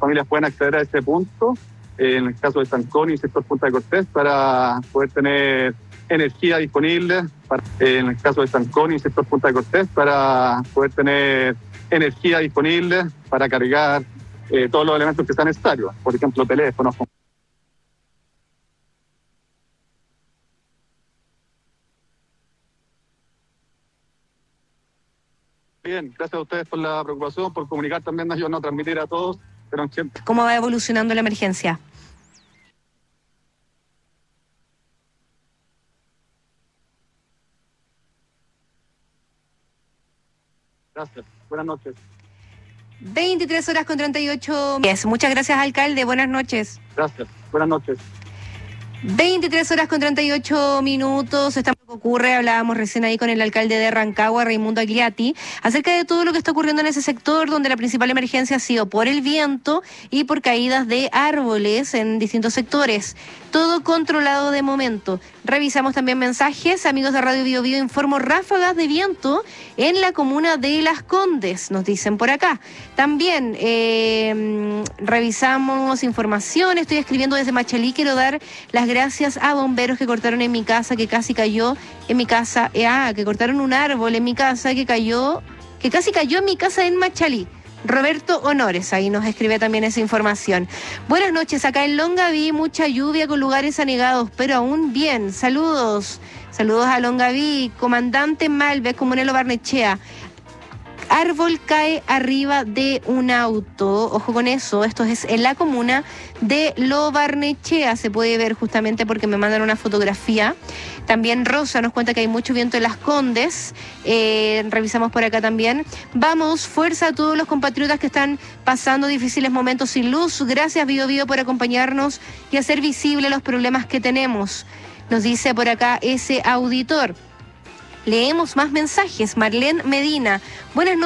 familias pueden acceder a este punto, en el caso de Zancón y sector Punta de Cortés, para poder tener energía disponible, en el caso de Zancón y sector Punta de Cortés, para poder tener energía disponible para cargar todos los elementos que sean necesarios, por ejemplo, teléfonos. Bien, gracias a ustedes por la preocupación, por comunicar también, yo no transmitir a todos, pero siempre. ¿Cómo va evolucionando la emergencia? Gracias, buenas noches. 23 horas con 38 minutos. Muchas gracias, alcalde. Buenas noches. Gracias, buenas noches. 23 horas con 38 minutos. Esto que ocurre, hablábamos recién ahí con el alcalde de Rancagua, Raimundo Agliati, acerca de todo lo que está ocurriendo en ese sector, donde la principal emergencia ha sido por el viento y por caídas de árboles en distintos sectores. Todo controlado de momento. Revisamos también mensajes. Amigos de Radio Bio Bio, informo ráfagas de viento en la comuna de Las Condes, nos dicen por acá. También revisamos información. Estoy escribiendo desde Machalí. Quiero dar las gracias a bomberos que cortaron en mi casa, que casi cayó en mi casa. Que cortaron un árbol en mi casa que casi cayó en mi casa en Machalí. Roberto Honores, ahí nos escribe también esa información. Buenas noches, acá en Longaví mucha lluvia con lugares anegados, pero aún bien. Saludos a Longaví. Comandante Malves, Comunelo Barnechea. Árbol cae arriba de un auto. Ojo con eso, esto es en la comuna de Lo Barnechea. Se puede ver justamente porque me mandan una fotografía. También Rosa nos cuenta que hay mucho viento en Las Condes. Revisamos por acá también. Vamos, fuerza a todos los compatriotas que están pasando difíciles momentos sin luz. Gracias, Bio Bio, por acompañarnos y hacer visible los problemas que tenemos. Nos dice por acá ese auditor. Leemos más mensajes. Marlene Medina. Buenas noches.